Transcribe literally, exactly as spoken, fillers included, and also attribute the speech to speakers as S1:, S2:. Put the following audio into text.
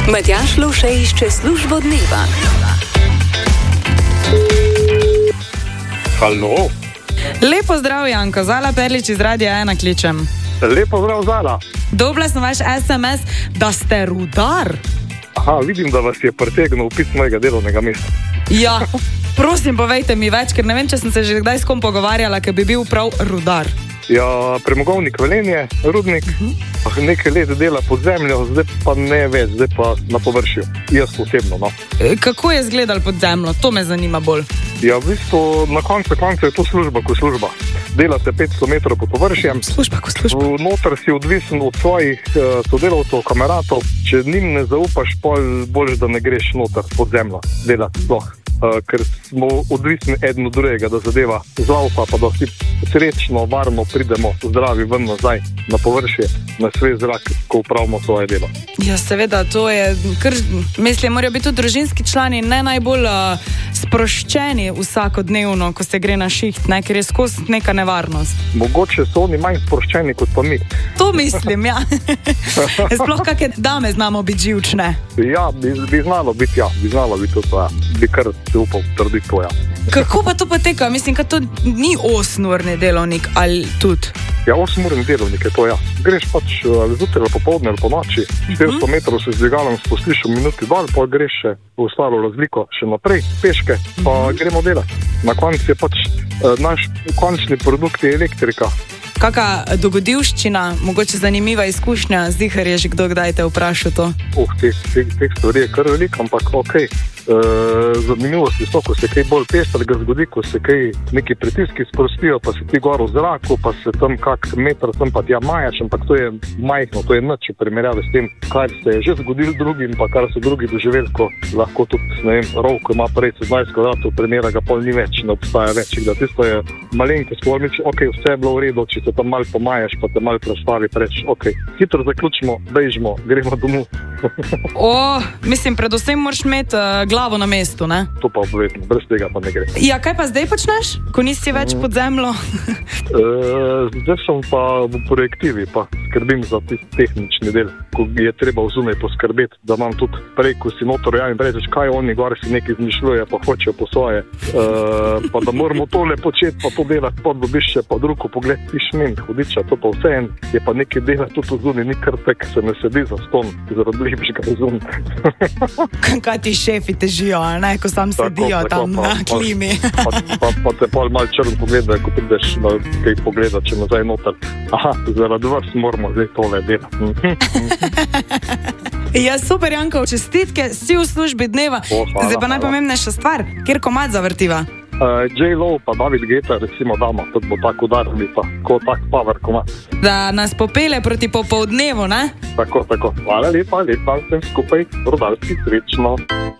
S1: Matjaž Lovše išče službo dneva.
S2: Halo.
S3: Lepo zdrav, Janko. Zala Perlič iz Radia ena kličem.
S2: Lepo zdrav, Zala.
S3: Dobila sem vaš es em es, da ste rudar.
S2: Aha, vidim, da vas je pretegnil opis mojega delovnega mesta.
S3: Ja, prosim, povejte mi več, ker ne vem, če sem se že kdaj s kom pogovarjala, ker bi bil prav rudar.
S2: Ja, premogovnik Velenje, rudnik, uh-huh. nekaj let dela pod zemljo, zdaj pa ne več, zdaj pa na površju. Jaz osebno, no.
S3: E, kako je izgledal pod zemljo? To me zanima bolj.
S2: Ja, v bistvu na koncu konca je to služba kot služba. Dela se petsto metrov pod površjem.
S3: Služba kot služba.
S2: Noter si odvisen od svojih uh, sodelavcev, kameratov. Če njim ne zaupaš, pol bolj, da ne greš noter pod zemljo delati sploh. Uh, ker smo odvisni eden od drugega, da zadeva zaupa, pa da vsi srečno, varno pridemo zdravi ven nazaj na površje, na svež zrak, ko upravimo svoje delo.
S3: Ja, seveda, to je, kar, mislim, morajo biti tudi družinski člani ne najbolj uh, sproščeni vsakodnevno, ko se gre na šiht, ne, ker je skozi neka nevarnost.
S2: Mogoče so oni manj sproščeni kot pa mi.
S3: To mislim, ja. Sploh kakšne dame znamo biti živčne.
S2: Ja, bi, bi znalo biti, ja, bi znalo biti to, ja. Bi kar se upal trditi to, ja.
S3: Kako pa to poteka? Mislim, kad to ni osemurni delovnik ali tudi?
S2: Ja, osemurni delovnik je to, ja. Greš pač zjutraj ali popoldne ali po noči, štiristo metrov se z dvigalom spustiš v minuti dol, pa greš še v ostalo razliko še naprej, peške, pa uh-huh. gremo delati. Na koncu je pač naš končni produkt je elektrika.
S3: Kaka dogodivščina, mogoče zanimiva izkušnja, zdihar je že kdo kdaj te vprašal to?
S2: Oh, teh, teh, teh stvari je kar veliko, ampak okej. Okay. Uh, zanimivost je to, ko se kaj bolj pestr ga zgodi, ko se kaj neki pritiski sprostijo, pa se ti gor v zraku, pa se tam kak meter tam pa tja majaš, ampak to je majhno, to je nič v primerjavi s tem, kar se je že zgodil drugim, pa kar so drugi doživeli, ko lahko tudi, ne vem, rov, ko ima prej sedemnajst kvadratov, primera ga pol ni več, ne obstaja več, da tisto je malenko skoro miči, ok, vse je bilo v redu, če se tam malo pomajaš, pa te malo prestavi preč, ok, hitro zaključimo, bežimo, gremo domov.
S3: O, mislim, predvsem moraš imeti uh, glavo na mestu, ne?
S2: To pa obvezno, brez tega pa ne gre.
S3: Ja, kaj pa zdaj počneš, ko nisi več mm. pod zemljo?
S2: e, zdaj sem pa v projektivi, pa skrbim za tehnični del, ko je treba vzumej poskrbeti, da imam tudi prej, ko si notor javim, rečeš, kaj oni gor si nekaj izmišljuje, pa hočejo po svoje, e, pa da moramo tole početi, pa to delati, pa dobiš še pa drugo pogled, tiš men, hudiča, to pa vse en, je pa nekaj dela tudi vzuni, ni kar tek, se ne sedi za ston, zaradi lepšega vzum.
S3: Kaj ti šefi težijo, ne, ko sam tako, sedijo tako, tam pa, na klimi. Pa,
S2: pa, pa te pol malo črn pogleda, ko prideš na kaj pogleda, če nazaj noter. Aha, zaradi vas moramo zdaj tole delati.
S3: Ja, super, Janko, čestitke, si v službi dneva. O, hvala, zdaj pa najpomembnejša stvar, kjer komad zavrtiva?
S2: Uh, J-Lo pa David Guetta, recimo damo, tudi bo tako udarili, pa ko tak power komad.
S3: Da nas popele proti popoldnevu, ne?
S2: Tako, tako. Hvala lepa, lepa, vsem skupaj, rodalski, srečno.